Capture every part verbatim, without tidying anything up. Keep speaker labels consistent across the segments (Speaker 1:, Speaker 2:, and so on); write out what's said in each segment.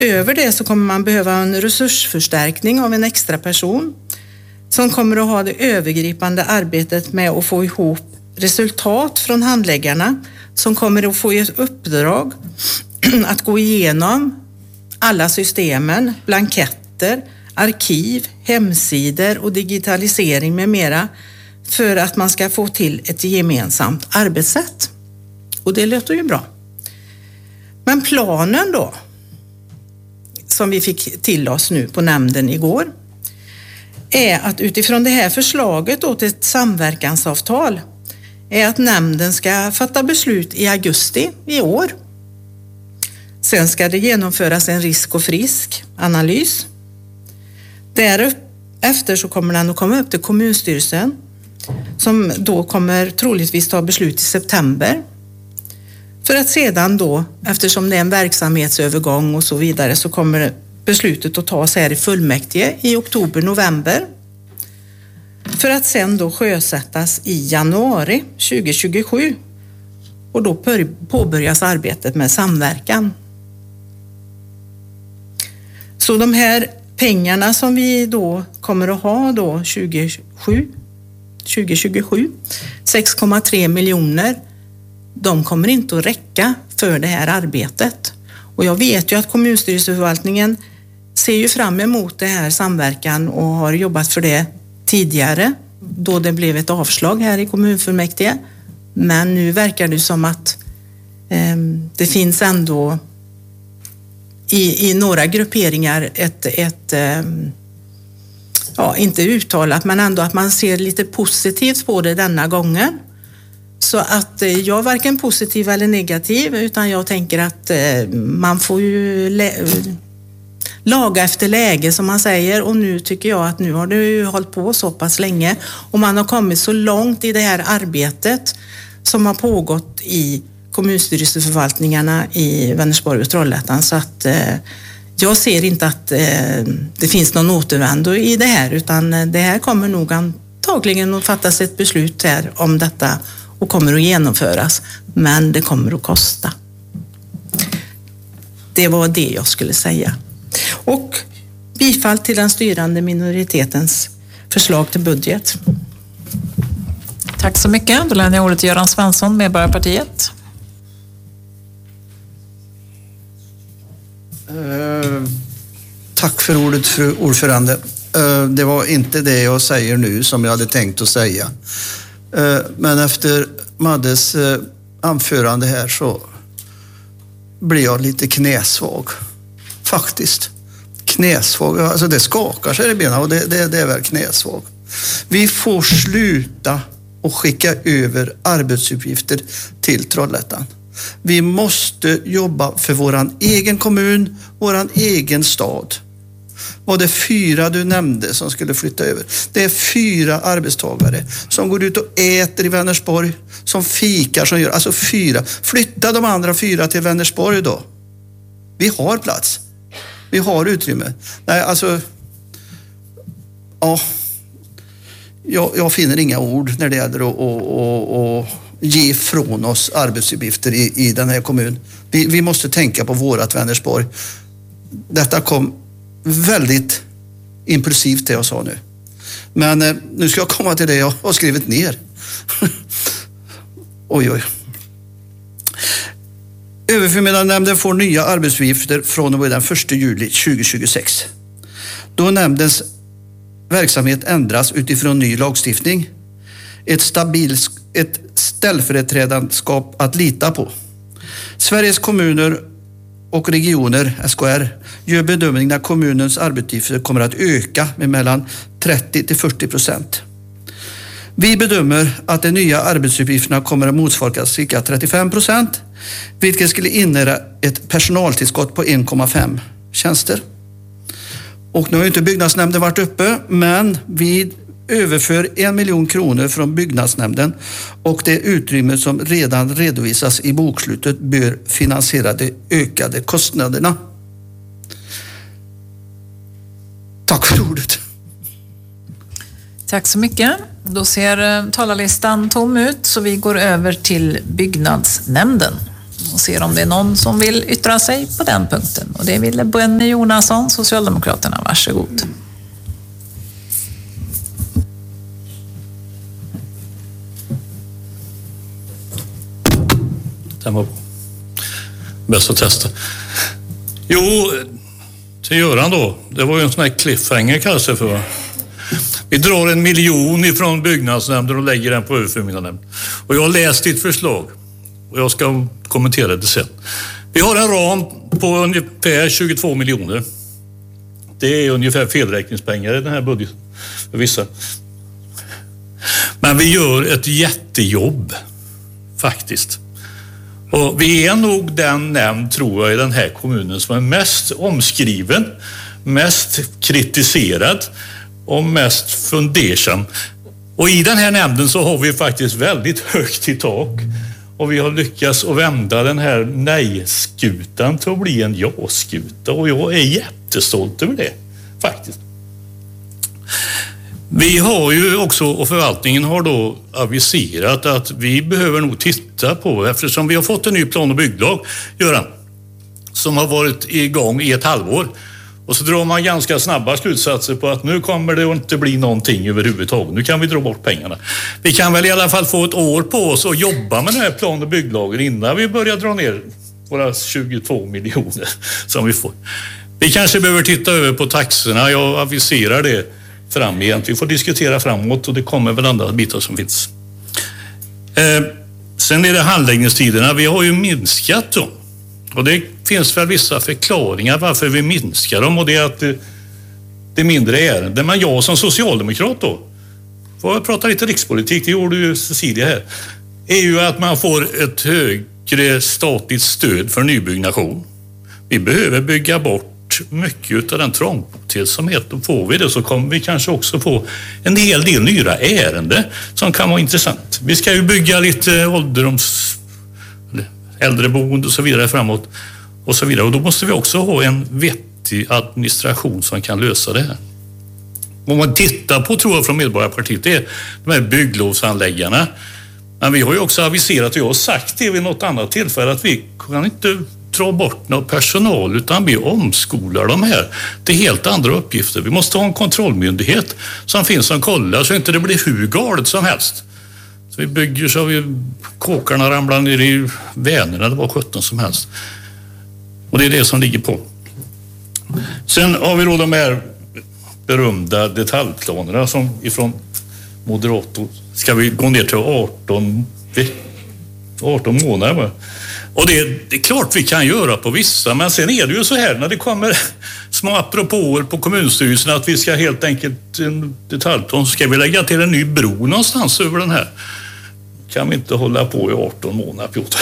Speaker 1: Över det så kommer man behöva en resursförstärkning av en extra person som kommer att ha det övergripande arbetet med att få ihop resultat från handläggarna, som kommer att få ett uppdrag att gå igenom alla systemen, blanketter, arkiv, hemsidor och digitalisering med mera för att man ska få till ett gemensamt arbetssätt. Och det låter ju bra. Men planen då, som vi fick till oss nu på nämnden igår, är att utifrån det här förslaget då till ett samverkansavtal är att nämnden ska fatta beslut i augusti i år. Sen ska det genomföras en risk- och frisk-analys. Därefter så kommer den att komma upp till kommunstyrelsen som då kommer troligtvis ta beslut i september. För att sedan då, eftersom det är en verksamhetsövergång och så vidare, så kommer beslutet att tas här i fullmäktige i oktober-november. För att sen då sjösättas i januari tjugohundratjugosju. Och då påbörjas arbetet med samverkan. Så de här pengarna som vi då kommer att ha då tjugosju, tjugohundratjugosju, sex komma tre miljoner, de kommer inte att räcka för det här arbetet. Och jag vet ju att kommunstyrelseförvaltningen ser ju fram emot det här samverkan och har jobbat för det tidigare då det blev ett avslag här i kommunfullmäktige. Men nu verkar det som att eh, det finns ändå i, i några grupperingar ett, ett eh, ja, inte uttalat, men ändå att man ser lite positivt på det denna gången. Så att eh, jag är varken positiv eller negativ, utan jag tänker att eh, man får ju lä- laga efter läge som man säger, och nu tycker jag att nu har det ju hållit på så pass länge och man har kommit så långt i det här arbetet som har pågått i kommunstyrelseförvaltningarna i Vänersborg och Trollhättan, så att eh, jag ser inte att eh, det finns någon återvändo i det här, utan det här kommer nog antagligen att fattas ett beslut här om detta och kommer att genomföras, men det kommer att kosta. Det var det jag skulle säga. Och bifall till den styrande minoritetens förslag till budget.
Speaker 2: Tack så mycket. Då lämnar jag ordet till Göran Svensson, Medborgarpartiet.
Speaker 3: Uh, tack för ordet, fru ordförande. Uh, det var inte det jag säger nu som jag hade tänkt att säga. Uh, men efter Maddes uh, anförande här så blir jag lite knäsvag. Faktiskt. Knäsvag. Alltså det skakar sig i benen och det, det, det är väl knäsvag. Vi får sluta och skicka över arbetsuppgifter till Trollhättan. Vi måste jobba för våran egen kommun, våran egen stad. Var det fyra du nämnde som skulle flytta över? Det är fyra arbetstagare som går ut och äter i Vänersborg, som fikar, som gör, alltså fyra. Flytta de andra fyra till Vänersborg då. Vi har plats. Vi har utrymme. Nej, alltså, ja, jag, jag finner inga ord när det gäller att, att, att, att ge från oss arbetsuppgifter i, i den här kommunen. Vi, vi måste tänka på vårat Vänersborg. Detta kom väldigt impulsivt det jag sa nu. Men eh, nu ska jag komma till det jag har skrivit ner. oj, oj. Överförmyndarnämnden får nya arbetsuppgifter från och med den första juli tjugohundratjugosex. Då nämndens verksamhet ändras utifrån ny lagstiftning. Ett stabilt ett ställföreträdandeskap att lita på. Sveriges kommuner och regioner, S K R, gör bedömningen att kommunens arbetsuppgifter kommer att öka med mellan trettio till fyrtio procent. Vi bedömer att de nya arbetsuppgifterna kommer att motsvara cirka trettiofem procent, vilket skulle innebära ett personaltillskott på en komma fem tjänster. Och nu har ju inte byggnadsnämnden varit uppe, men vi överför en miljon kronor från byggnadsnämnden och det utrymme som redan redovisas i bokslutet bör finansiera de ökade kostnaderna. Tack för ordet.
Speaker 2: Tack så mycket. Då ser talarlistan tom ut så vi går över till byggnadsnämnden. Och ser om det är någon som vill yttra sig på den punkten. Och det ville Benny Jonasson, Socialdemokraterna. Varsågod.
Speaker 4: Den var bäst att testa. Jo, till Göran då. Det var ju en sån här cliffhanger kallas det för. Vi drar en miljon ifrån byggnadsnämnden och lägger den på överförmyndarnämnden. Och jag har läst ditt förslag. Och jag ska kommentera det sen. Vi har en ram på ungefär tjugotvå miljoner. Det är ungefär felräkningspengar i den här budgeten för vissa. Men vi gör ett jättejobb faktiskt. Och vi är nog den nämnd, tror jag, i den här kommunen som är mest omskriven, mest kritiserad och mest fundersam. Och i den här nämnden så har vi faktiskt väldigt högt i tak. Och vi har lyckats att vända den här nej-skutan till att bli en ja-skuta. Och jag är jättestolt över det, faktiskt. Vi har ju också, och förvaltningen har då aviserat att vi behöver nog titta på, eftersom vi har fått en ny plan- och bygglag, Göran, som har varit igång i ett halvår. Och så drar man ganska snabba slutsatser på att nu kommer det inte bli någonting överhuvudtaget. Nu kan vi dra bort pengarna. Vi kan väl i alla fall få ett år på oss och jobba med den här plan- och bygglagen innan vi börjar dra ner våra tjugotvå miljoner som vi får. Vi kanske behöver titta över på taxorna. Jag aviserar det fram igen. Vi får diskutera framåt och det kommer väl andra bitar som finns. Eh, sen är det handläggningstiderna. Vi har ju minskat dem. Och det finns väl vissa förklaringar varför vi minskar dem, och det är att det, det är mindre ärenden. Men jag som socialdemokrat då, får jag prata lite rikspolitik, det gjorde ju Cecilia här, är ju att man får ett högre statligt stöd för nybyggnation. Vi behöver bygga bort mycket av den trångboddhet som heter. Får vi det så kommer vi kanske också få en hel del nya ärenden som kan vara intressant. Vi ska ju bygga lite ålderdoms äldreboende och så vidare framåt och så vidare. Och då måste vi också ha en vettig administration som kan lösa det här. Om man tittar på, tror jag, från Medborgarpartiet, det är de här bygglovsanläggarna. Men vi har ju också aviserat, och jag har sagt det vid något annat tillfälle, att vi kan inte dra bort någon personal utan vi omskolar de här till helt andra uppgifter. Vi måste ha en kontrollmyndighet som finns som kollar så inte det blir hur galet som helst. Så vi bygger så vi kåkarna ramlar ner i Vänerna, det var sjutton som helst. Och det är det som ligger på. Sen har vi då de här berömda detaljplanerna som ifrån Moderato ska vi gå ner till arton, arton månader. Va? Och det, det är klart vi kan göra på vissa, men sen är det ju så här när det kommer små apropåer på kommunstyrelsen att vi ska helt enkelt en detaljplan, så ska vi lägga till en ny bro någonstans över den här. Kan vi inte hålla på i arton månader, Piotr.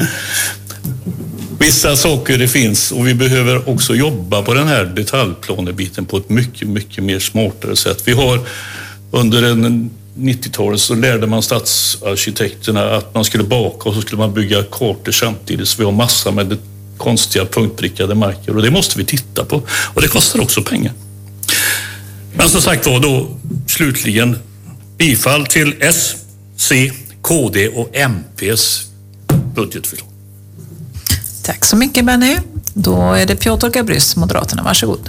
Speaker 4: Vissa saker det finns, och vi behöver också jobba på den här detaljplanebiten på ett mycket, mycket mer smartare sätt. Vi har under en nittiotalet så lärde man stadsarkitekterna att man skulle baka och så skulle man bygga kartor samtidigt, så vi har massa med konstiga punktprickade marker, och det måste vi titta på, och det kostar också pengar. Men som sagt var då slutligen bifall till S, C, K D och M P:s budgetförslag.
Speaker 2: Tack så mycket, Benny. Då är det Piotr Gabrys, Moderaterna. Varsågod.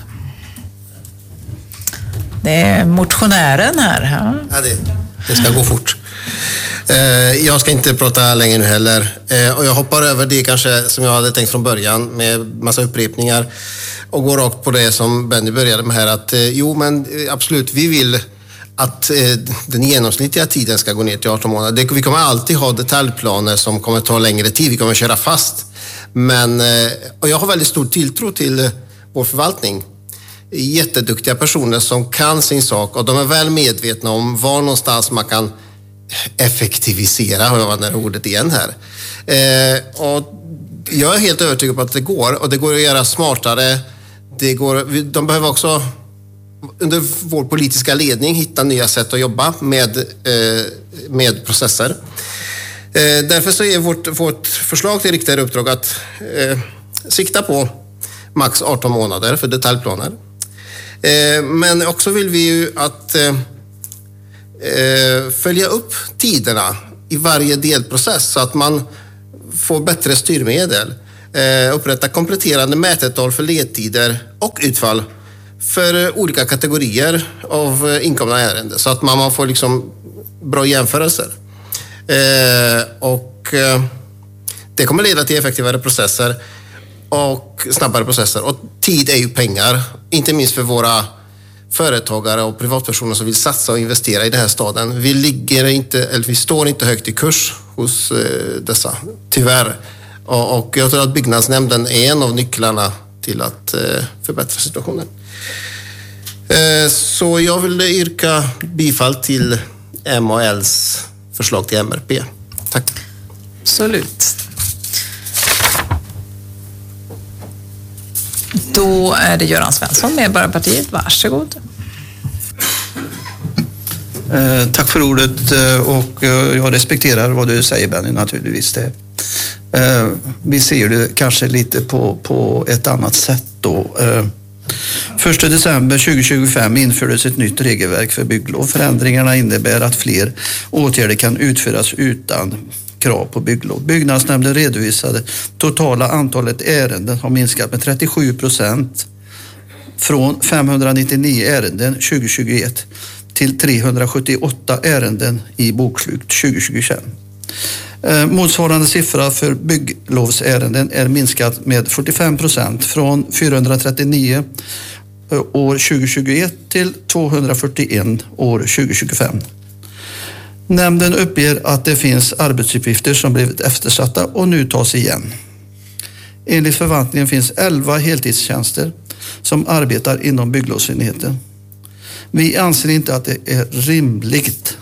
Speaker 2: Det är motionären här. Ja,
Speaker 5: ja det, det ska gå fort. Eh, jag ska inte prata länge nu heller. Eh, och jag hoppar över det kanske som jag hade tänkt från början med massa upprepningar och går rakt på det som Benny började med här. Att eh, jo, men absolut, vi vill att eh, den genomsnittliga tiden ska gå ner till arton månader. Det, vi kommer alltid ha detaljplaner som kommer ta längre tid. Vi kommer köra fast. Men, eh, och jag har väldigt stor tilltro till eh, vår förvaltning. Jätteduktiga personer som kan sin sak, och de är väl medvetna om var någonstans man kan effektivisera, har jag det ordet igen här. Eh, och jag är helt övertygad på att det går, och det går att göra smartare. Det går, de behöver också under vår politiska ledning hitta nya sätt att jobba med, eh, med processer. Eh, därför så är vårt, vårt förslag till riktade uppdrag att eh, sikta på max arton månader för detaljplaner. Eh, men också vill vi ju att eh, följa upp tiderna i varje delprocess så att man få bättre styrmedel, eh, upprätta kompletterande mätetal för ledtider och utfall för olika kategorier av inkomna ärenden så att man, man får liksom bra jämförelser. Eh, och eh, det kommer leda till effektivare processer och snabbare processer. Och tid är ju pengar, inte minst för våra företagare och privatpersoner som vill satsa och investera i den här staden. Vi ligger inte, eller vi står inte högt i kurs hos eh, dessa, tyvärr. Och, och jag tror att byggnadsnämnden är en av nycklarna till att eh, förbättra situationen. Eh, så jag vill yrka bifall till M och L:s förslag till M R P. Tack.
Speaker 2: Absolut. Då är det Göran Svensson, Medborgarpartiet. Varsågod.
Speaker 3: Eh, tack för ordet eh, och eh, jag respekterar vad du säger, Benny, naturligtvis. Det. Eh, vi ser det kanske lite på, på ett annat sätt då. Eh, första december tjugohundratjugofem infördes ett nytt regelverk för bygglov. Förändringarna innebär att fler åtgärder kan utföras utan krav på bygglov. Byggnadsnämnden redovisade totala antalet ärenden har minskat med trettiosju procent från femhundranittionio ärenden tjugohundratjugoett till trehundrasjuttioåtta ärenden i bokslut tjugohundratjugofem. Eh, motsvarande siffra för bygglovsärenden är minskat med fyrtiofem procent från fyrahundratrettionio år tjugohundratjugoett till tvåhundrafyrtioen år tjugohundratjugofem. Nämnden uppger att det finns arbetsuppgifter som blivit eftersatta och nu tas igen. Enligt förvaltningen finns elva heltidstjänster som arbetar inom bygglovsenheten. Vi anser inte att det är rimligt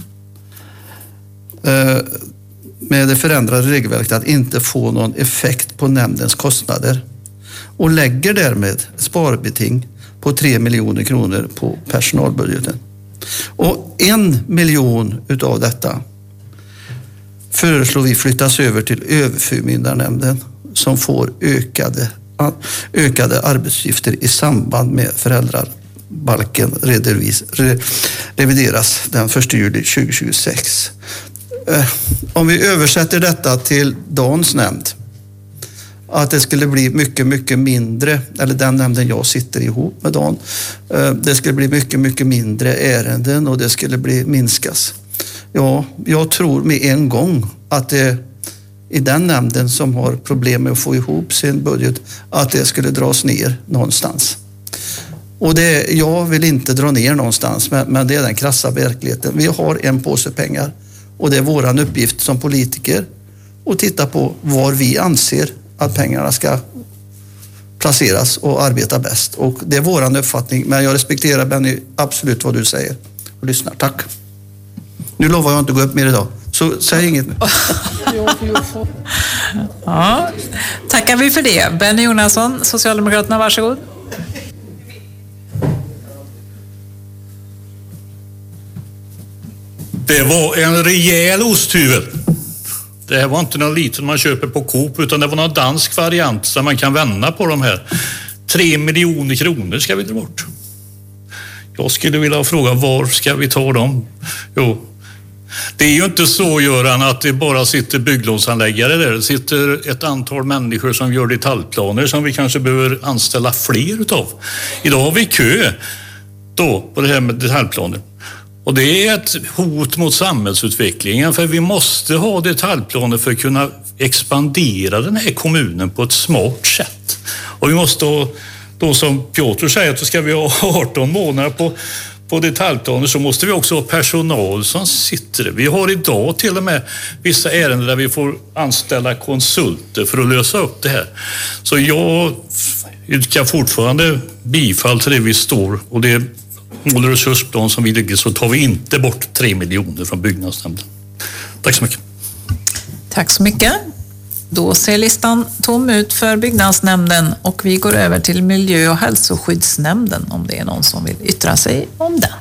Speaker 3: med det förändrade regelverket att inte få någon effekt på nämndens kostnader och lägger därmed sparbeting på tre miljoner kronor på personalbudgeten. Och en miljon utav detta föreslår vi flyttas över till överförmyndarnämnden som får ökade, ökade arbetsuppgifter i samband med föräldrabalken redovis, re, revideras den första juli tjugohundratjugosex. Eh, om vi översätter detta till Dans nämnd, att det skulle bli mycket, mycket mindre, eller den nämnden jag sitter ihop med Dan, det skulle bli mycket, mycket mindre ärenden och det skulle bli minskas. Ja, jag tror med en gång att det i den nämnden som har problem med att få ihop sin budget, att det skulle dras ner någonstans. Och det, jag vill inte dra ner någonstans, men, men det är den krassa verkligheten. Vi har en påse pengar och det är våran uppgift som politiker att titta på var vi anser att pengarna ska placeras och arbeta bäst. Och det är våran uppfattning, men jag respekterar, Benny, absolut vad du säger och lyssnar. Tack. Nu lovar jag inte att gå upp mer idag, så säg inget nu.
Speaker 2: Ja, tackar vi för det. Benny Jonasson, Socialdemokraterna, varsågod.
Speaker 4: Det var en rejäl osthyvel. Det här var inte någon liten man köper på Coop, utan det var någon dansk variant som man kan vända på de här. Tre miljoner kronor ska vi dra bort. Jag skulle vilja fråga, var ska vi ta dem? Jo, det är ju inte så, Göran, att det bara sitter bygglovsanläggare där. Det sitter ett antal människor som gör detaljplaner som vi kanske behöver anställa fler utav. Idag har vi kö då på det här med detaljplaner. Och det är ett hot mot samhällsutvecklingen, för vi måste ha detaljplaner för att kunna expandera den här kommunen på ett smart sätt. Och vi måste ha, då som Piotr säger, att då ska vi ha arton månader på, på detaljplaner, så måste vi också ha personal som sitter. Vi har idag till och med vissa ärenden där vi får anställa konsulter för att lösa upp det här. Så jag yrkar fortfarande bifall till det vi står, och det är mål- och resursplan som vi ligger, så tar vi inte bort tre miljoner från byggnadsnämnden. Tack så mycket.
Speaker 2: Tack så mycket. Då ser listan tom ut för byggnadsnämnden och vi går över till miljö- och hälsoskyddsnämnden om det är någon som vill yttra sig om den.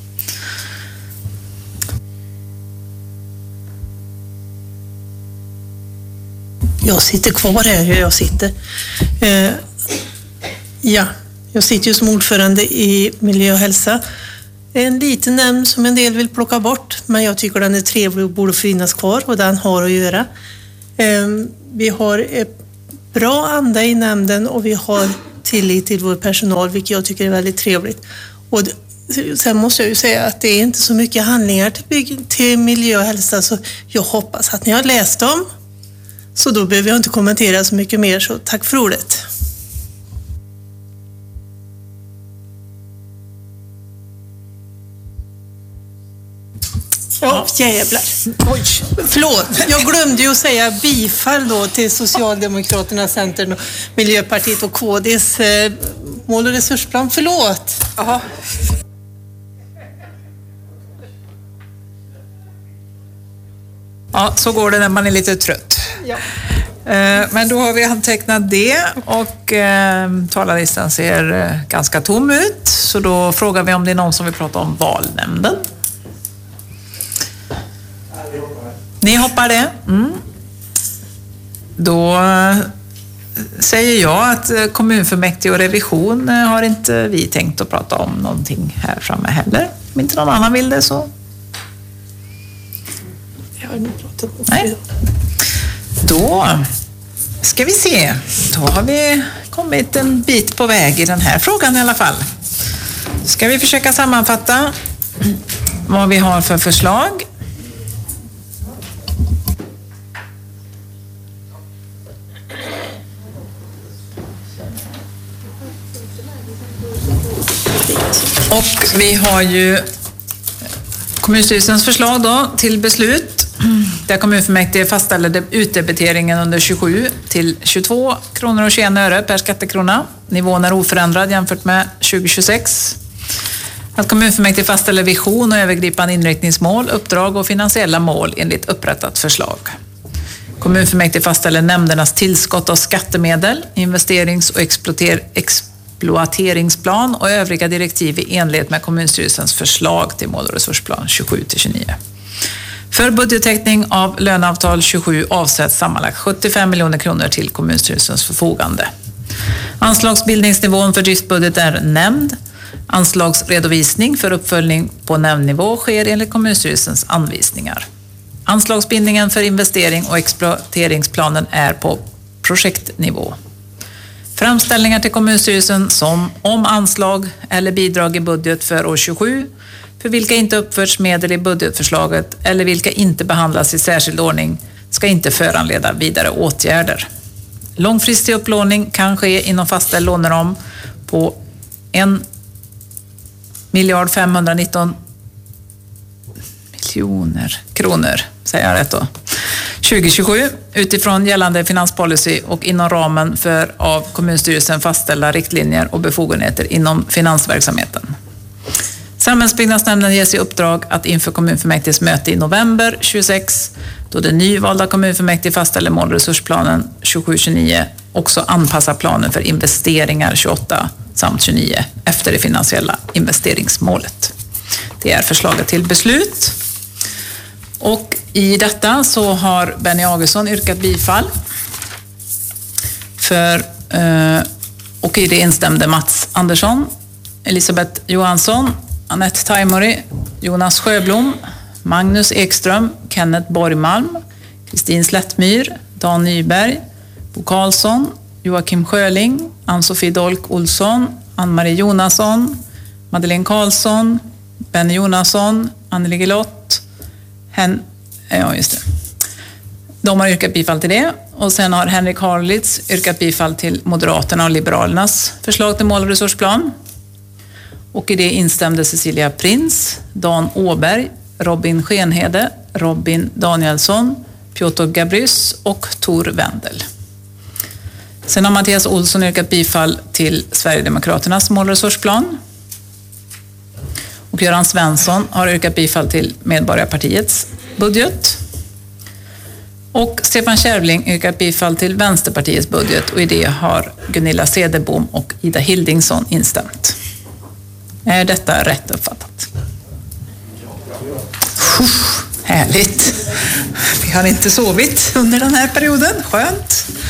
Speaker 6: Jag sitter kvar här hur jag sitter. Eh, ja, jag sitter ju som ordförande i miljö och hälsa. En liten nämnd som en del vill plocka bort, men jag tycker den är trevlig och borde finnas kvar och den har att göra. Vi har ett bra anda i nämnden och vi har tillit till vår personal, vilket jag tycker är väldigt trevligt. Och sen måste jag ju säga att det är inte så mycket handlingar till, bygg- till miljö och hälsa, så jag hoppas att ni har läst dem. Så då behöver jag inte kommentera så mycket mer, så tack för ordet. Ja, oh, jävlar. Oj, förlåt. Jag glömde ju att säga bifall då till Socialdemokraterna, Centern, och Miljöpartiet och K D:s eh, mål- och resursplan. Förlåt. Aha.
Speaker 2: Ja, så går det när man är lite trött.
Speaker 6: Ja.
Speaker 2: Men då har vi antecknat det och eh, talarlistan ser eh, ganska tom ut. Så då frågar vi om det är någon som vill prata om valnämnden. Ni hoppar det? Mm. Då säger jag att kommunfullmäktige och revision har inte vi tänkt att prata om någonting här framme heller. Om inte någon annan vill det så.
Speaker 6: Jag har inte pratat om
Speaker 2: Nej. Då ska vi se. Då har vi kommit en bit på väg i den här frågan i alla fall. Ska vi försöka sammanfatta vad vi har för förslag. Och vi har ju kommunstyrelsens förslag då till beslut där kommunfullmäktige fastställer utdebiteringen under tjugosju till tjugotvå kronor och tjugoen öre per skattekrona. Nivån är oförändrad jämfört med tjugohundratjugosex. Att kommunfullmäktige fastställer vision och övergripande inriktningsmål, uppdrag och finansiella mål enligt upprättat förslag. Kommunfullmäktige fastställer nämndernas tillskott av skattemedel, investerings- och exploater- exploateringsplan och övriga direktiv i enlighet med kommunstyrelsens förslag till mål- och resursplan tjugosju till tjugonio. För budgettäckning av löneavtal tjugosju avsätts sammanlagt sjuttiofem miljoner kronor till kommunstyrelsens förfogande. Anslagsbildningsnivån för driftbudget är nämnd. Anslagsredovisning för uppföljning på nämndnivå sker enligt kommunstyrelsens anvisningar. Anslagsbindningen för investering och exploateringsplanen är på projektnivå. Framställningar till kommunstyrelsen som om anslag eller bidrag i budget för år tjugosju för vilka inte uppförts medel i budgetförslaget eller vilka inte behandlas i särskild ordning ska inte föranleda vidare åtgärder. Långfristig upplåning kan ske inom fastställd låneram på en miljard femhundranitton miljoner kronor, säger jag rätt då, tjugo tjugosju utifrån gällande finanspolicy och inom ramen för av kommunstyrelsen fastställda riktlinjer och befogenheter inom finansverksamheten. Samhällsbyggnadsnämnden ges i uppdrag att inför kommunfullmäktiges möte i november tjugosex, då det nyvalda kommunfullmäktige fastställer mål- och resursplanen tjugosju tjugonio, också anpassa planen för investeringar tjugoåtta samt tjugonio efter det finansiella investeringsmålet. Det är förslaget till beslut. Och i detta så har Benny Augustsson yrkat bifall. För, och i det instämde Mats Andersson, Elisabeth Johansson, Annette Taimori, Jonas Sjöblom, Magnus Ekström, Kenneth Borgmalm, Kristin Slättmyr, Dan Nyberg, Bo Karlsson, Joakim Sjöling, Ann-Sofie Dolk Olsson, Ann-Marie Jonasson, Madeleine Karlsson, Benny Jonasson, Anneli Gelott, Hen- ja, just det. De har yrkat bifall till det. Och sen har Henrik Harlitz yrkat bifall till Moderaterna och Liberalernas förslag till mål- och resursplan. Och i det instämde Cecilia Prins, Dan Åberg, Robin Skenhede, Robin Danielsson, Piotr Gabrys och Tor Wendel. Sen har Mattias Olsson yrkat bifall till Sverigedemokraternas mål- och resursplan. Och Göran Svensson har yrkat bifall till Medborgarpartiets budget. Och Stefan Kärvling yrkat bifall till Vänsterpartiets budget och i det har Gunilla Cederbom och Ida Hildingsson instämt. Är detta rätt uppfattat? Uff, härligt! Vi har inte sovit under den här perioden. Skönt!